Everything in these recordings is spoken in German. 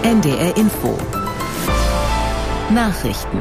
NDR Info. Nachrichten.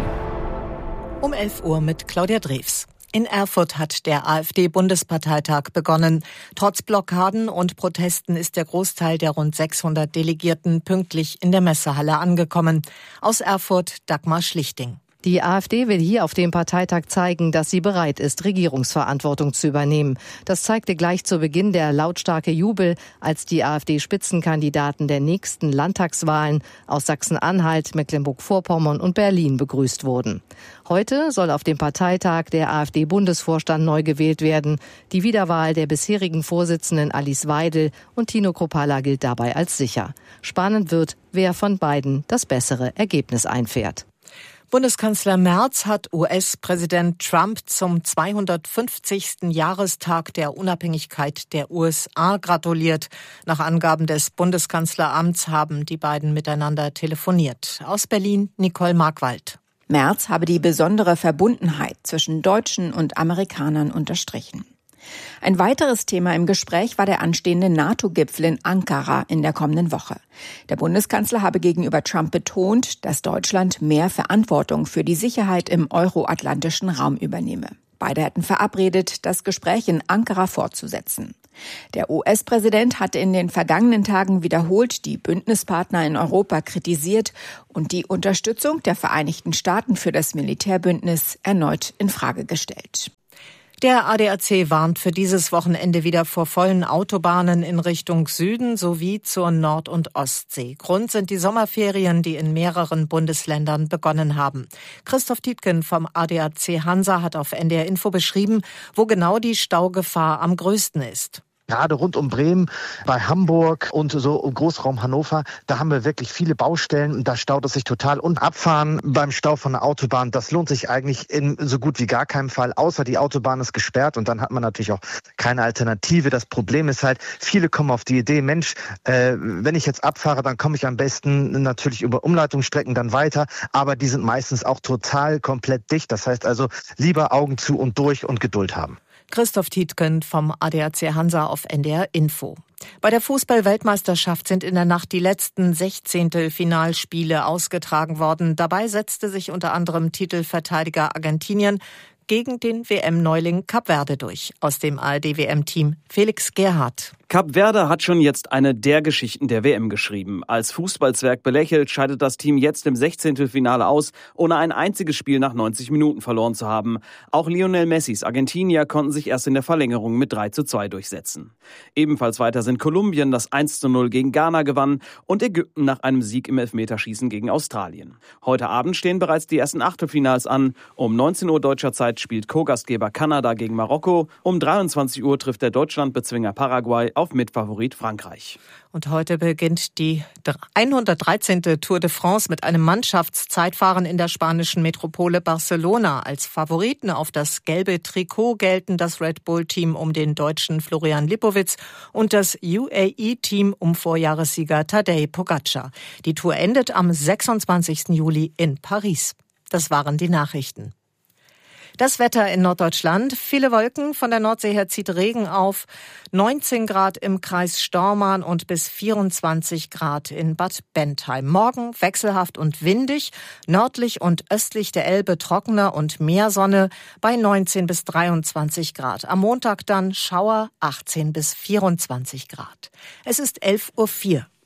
Um 11 Uhr mit Claudia Drews. In Erfurt hat der AfD-Bundesparteitag begonnen. Trotz Blockaden und Protesten ist der Großteil der rund 600 Delegierten pünktlich in der Messehalle angekommen. Aus Erfurt Dagmar Schlichting. Die AfD will hier auf dem Parteitag zeigen, dass sie bereit ist, Regierungsverantwortung zu übernehmen. Das zeigte gleich zu Beginn der lautstarke Jubel, als die AfD-Spitzenkandidaten der nächsten Landtagswahlen aus Sachsen-Anhalt, Mecklenburg-Vorpommern und Berlin begrüßt wurden. Heute soll auf dem Parteitag der AfD-Bundesvorstand neu gewählt werden. Die Wiederwahl der bisherigen Vorsitzenden Alice Weidel und Tino Kruppalla gilt dabei als sicher. Spannend wird, wer von beiden das bessere Ergebnis einfährt. Bundeskanzler Merz hat US-Präsident Trump zum 250. Jahrestag der Unabhängigkeit der USA gratuliert. Nach Angaben des Bundeskanzleramts haben die beiden miteinander telefoniert. Aus Berlin Nicole Markwald. Merz habe die besondere Verbundenheit zwischen Deutschen und Amerikanern unterstrichen. Ein weiteres Thema im Gespräch war der anstehende NATO-Gipfel in Ankara in der kommenden Woche. Der Bundeskanzler habe gegenüber Trump betont, dass Deutschland mehr Verantwortung für die Sicherheit im euroatlantischen Raum übernehme. Beide hätten verabredet, das Gespräch in Ankara fortzusetzen. Der US-Präsident hatte in den vergangenen Tagen wiederholt die Bündnispartner in Europa kritisiert und die Unterstützung der Vereinigten Staaten für das Militärbündnis erneut in Frage gestellt. Der ADAC warnt für dieses Wochenende wieder vor vollen Autobahnen in Richtung Süden sowie zur Nord- und Ostsee. Grund sind die Sommerferien, die in mehreren Bundesländern begonnen haben. Christoph Tietgen vom ADAC Hansa hat auf NDR Info beschrieben, wo genau die Staugefahr am größten ist. Gerade rund um Bremen, bei Hamburg und so im Großraum Hannover, da haben wir wirklich viele Baustellen und da staut es sich total. Und Abfahren beim Stau von der Autobahn, das lohnt sich eigentlich in so gut wie gar keinem Fall, außer die Autobahn ist gesperrt und dann hat man natürlich auch keine Alternative. Das Problem ist halt, viele kommen auf die Idee, Mensch, wenn ich jetzt abfahre, dann komme ich am besten natürlich über Umleitungsstrecken dann weiter, aber die sind meistens auch total komplett dicht. Das heißt also, lieber Augen zu und durch und Geduld haben. Christoph Tietgen vom ADAC Hansa auf NDR Info. Bei der Fußball-Weltmeisterschaft sind in der Nacht die letzten 16. Finalspiele ausgetragen worden. Dabei setzte sich unter anderem Titelverteidiger Argentinien gegen den WM-Neuling Kap Verde durch. Aus dem ARD-WM-Team Felix Gerhardt. Kap Verde hat schon jetzt eine der Geschichten der WM geschrieben. Als Fußballzwerg belächelt, scheidet das Team jetzt im 16. Finale aus, ohne ein einziges Spiel nach 90 Minuten verloren zu haben. Auch Lionel Messis Argentinier konnten sich erst in der Verlängerung mit 3:2 durchsetzen. Ebenfalls weiter sind Kolumbien, das 1:0 gegen Ghana gewann, und Ägypten nach einem Sieg im Elfmeterschießen gegen Australien. Heute Abend stehen bereits die ersten Achtelfinals an. Um 19 Uhr deutscher Zeit spielt Co-Gastgeber Kanada gegen Marokko. Um 23 Uhr trifft der Deutschlandbezwinger Paraguay auf Mitfavorit Frankreich. Und heute beginnt die 113. Tour de France mit einem Mannschaftszeitfahren in der spanischen Metropole Barcelona. Als Favoriten auf das gelbe Trikot gelten das Red Bull-Team um den Deutschen Florian Lipowitz und das UAE-Team um Vorjahressieger Tadej Pogačar. Die Tour endet am 26. Juli in Paris. Das waren die Nachrichten. Das Wetter in Norddeutschland. Viele Wolken, von der Nordsee her zieht Regen auf. 19 Grad im Kreis Stormarn und bis 24 Grad in Bad Bentheim. Morgen wechselhaft und windig. Nördlich und östlich der Elbe trockener und mehr Sonne bei 19 bis 23 Grad. Am Montag dann Schauer 18 bis 24 Grad. Es ist 11:04 Uhr.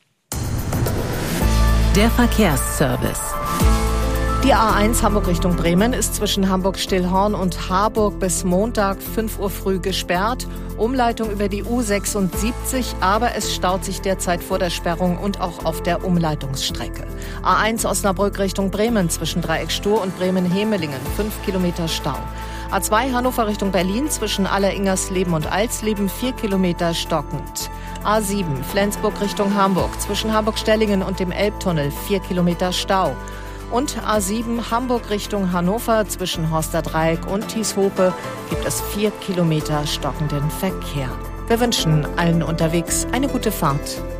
Der Verkehrsservice. Die A1 Hamburg Richtung Bremen ist zwischen Hamburg-Stillhorn und Harburg bis Montag 5 Uhr früh gesperrt. Umleitung über die U76, aber es staut sich derzeit vor der Sperrung und auch auf der Umleitungsstrecke. A1 Osnabrück Richtung Bremen zwischen Dreieck Stur und Bremen-Hemelingen 5 Kilometer Stau. A2 Hannover Richtung Berlin zwischen Alleringersleben und Alsleben 4 Kilometer stockend. A7 Flensburg Richtung Hamburg zwischen Hamburg-Stellingen und dem Elbtunnel 4 Kilometer Stau. Und A7 Hamburg Richtung Hannover zwischen Horster Dreieck und Thieshope gibt es 4 Kilometer stockenden Verkehr. Wir wünschen allen unterwegs eine gute Fahrt.